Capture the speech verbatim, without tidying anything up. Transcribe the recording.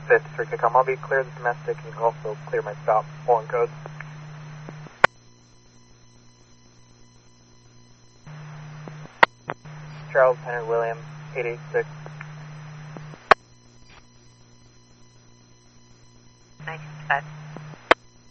fifty-three Kicom. I'll be clear the domestic and you can also clear my stop. Foreign code. Charles Henry William, eight eight six. ninety-five.